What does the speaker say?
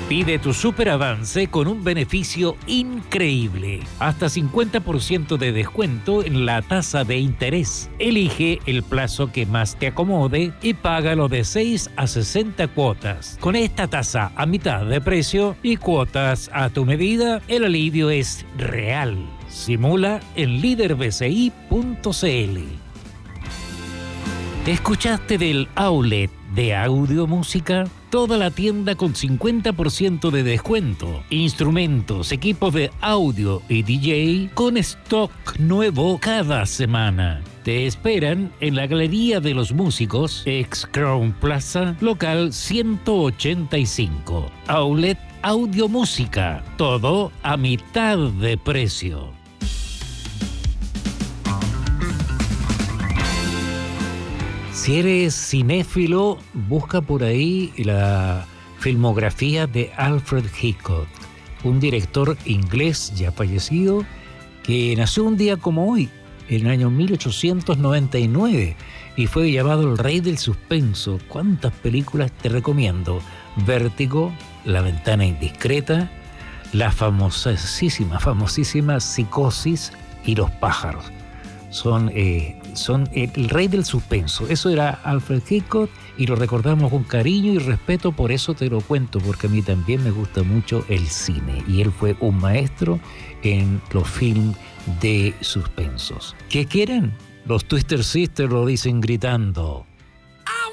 Pide tu superavance con un beneficio increíble. Hasta 50% de descuento en la tasa de interés. Elige el plazo que más te acomode y págalo de 6 a 60 cuotas. Con esta tasa a mitad de precio y cuotas a tu medida, el alivio es real. Simula en liderbci.cl. ¿Escuchaste del outlet de Audio Música? Toda la tienda con 50% de descuento. Instrumentos, equipos de audio y DJ con stock nuevo cada semana. Te esperan en la Galería de los Músicos, ex Crown Plaza, local 185. Outlet Audio Música. Todo a mitad de precio. Si eres cinéfilo, busca por ahí la filmografía de Alfred Hitchcock, un director inglés ya fallecido que nació un día como hoy, en el año 1899, y fue llamado el rey del suspenso. ¿Cuántas películas te recomiendo? Vértigo, La ventana indiscreta, la famosísima Psicosis y Los pájaros. Son el rey del suspenso. Eso era Alfred Hitchcock y lo recordamos con cariño y respeto. Por eso te lo cuento, porque a mí también me gusta mucho el cine y él fue un maestro en los films de suspensos. ¿Qué quieren? Los Twister Sisters lo dicen gritando.